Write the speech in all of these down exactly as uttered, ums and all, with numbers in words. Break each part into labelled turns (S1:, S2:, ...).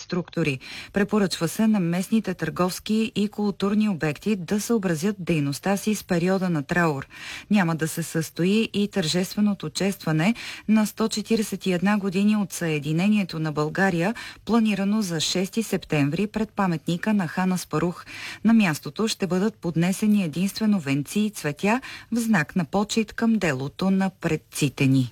S1: структури. Препоръчва се на местните търговски и културни обекти да съобразят дейността си с периода на траур. Няма да се състои и тържественото честване на сто четиридесет и една години от съединението на България, планирано за шести септември пред паметника на хан Аспарух. На мястото ще бъдат поднесени единствено венци и цветя в знак на почит към делото на предците ни.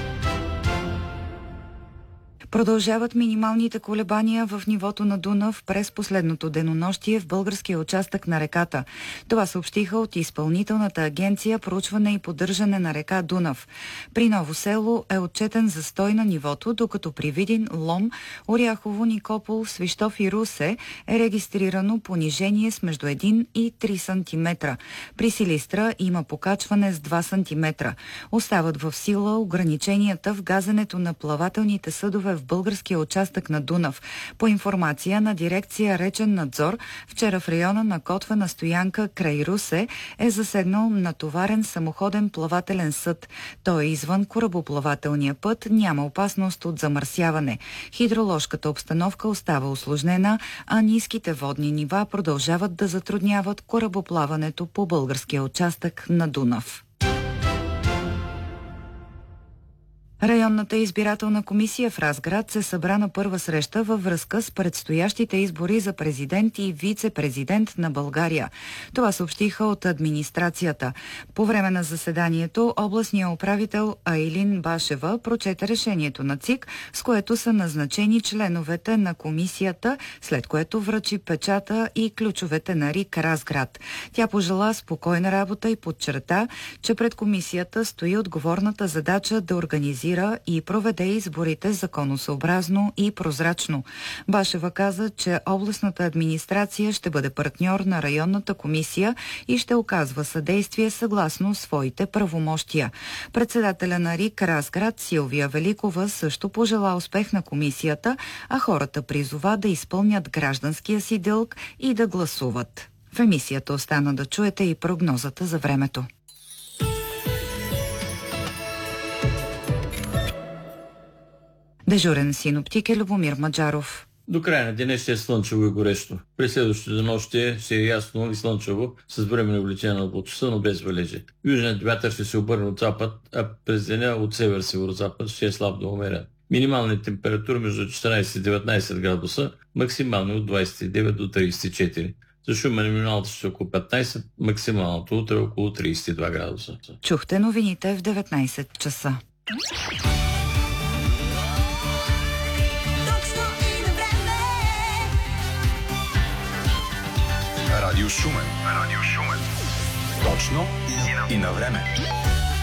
S1: Продължават минималните колебания в нивото на Дунав през последното денонощие в българския участък на реката. Това съобщиха от Изпълнителната агенция проучване и поддържане на река Дунав. При Ново село е отчетен застой на нивото, докато при Видин, Лом, Оряхово, Никопол, Свищов и Русе е регистрирано понижение с между един и три сантиметра. При Силистра има покачване с два сантиметра. Остават в сила ограниченията в газенето на плавателните съдове в българския участък на Дунав. По информация на дирекция Речен надзор, вчера в района на Котвена стоянка край Русе е заседнал натоварен самоходен плавателен съд. Той е извън корабоплавателния път, няма опасност от замърсяване. Хидроложката обстановка остава усложнена, а ниските водни нива продължават да затрудняват корабоплаването по българския участък на Дунав. Районната избирателна комисия в Разград се събра на първа среща във връзка с предстоящите избори за президент и вице-президент на България. Това съобщиха от администрацията. По време на заседанието областният управител Айлин Башева прочете решението на ЦИК, с което са назначени членовете на комисията, след което връчи печата и ключовете на РИК Разград. Тя пожела спокойна работа и подчерта, че пред комисията стои отговорната задача да организира и проведе изборите законосъобразно и прозрачно. Башева каза, че областната администрация ще бъде партньор на районната комисия и ще оказва съдействие съгласно своите правомощия. Председателя на РИК Разград Силвия Великова също пожела успех на комисията, а хората призова да изпълнят гражданския си дълг и да гласуват. В емисията остана да чуете и прогнозата за времето. Дежурен синоптик е Любомир Маджаров.
S2: До края на деня ще е слънчево и горещо. През следващото денонощие ще е ясно и слънчево, с временно увеличение на облачността, но без валежи. Южният вятър ще се обърне от запад, а през деня от север-северозапад ще е слаб до умерен. Минимални температури между четиринайсет и деветнайсет градуса, максимални от двайсет и девет до трийсет и четири. За Шумен минималната ще е около петнайсет, максималното утре около трийсет и два градуса.
S1: Чухте новините в деветнайсет часа.
S3: Радио Шумен. Радио Шумен. Точно и на време.